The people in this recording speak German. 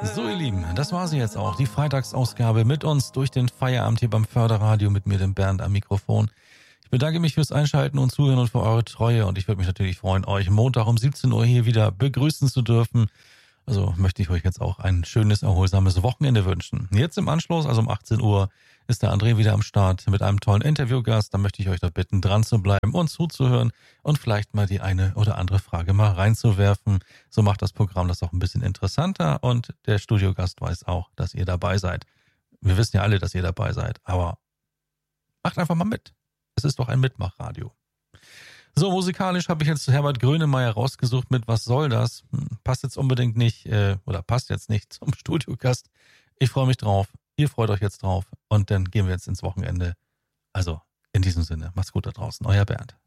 So ihr Lieben, das war sie jetzt auch, die Freitagsausgabe mit uns durch den Feierabend hier beim Förderradio mit mir, dem Bernd am Mikrofon. Ich bedanke mich fürs Einschalten und Zuhören und für eure Treue und ich würde mich natürlich freuen, euch Montag um 17 Uhr hier wieder begrüßen zu dürfen. Also möchte ich euch jetzt auch ein schönes, erholsames Wochenende wünschen. Jetzt im Anschluss, also um 18 Uhr, ist der André wieder am Start mit einem tollen Interviewgast. Da möchte ich euch da bitten, dran zu bleiben und zuzuhören und vielleicht mal die eine oder andere Frage mal reinzuwerfen. So macht das Programm das auch ein bisschen interessanter und der Studiogast weiß auch, dass ihr dabei seid. Wir wissen ja alle, dass ihr dabei seid, aber macht einfach mal mit. Es ist doch ein Mitmachradio. So, musikalisch habe ich jetzt Herbert Grönemeyer rausgesucht mit Was soll das? Passt jetzt unbedingt nicht, oder passt jetzt nicht zum Studiogast. Ich freue mich drauf. Ihr freut euch jetzt drauf. Und dann gehen wir jetzt ins Wochenende. Also, in diesem Sinne, macht's gut da draußen. Euer Bernd.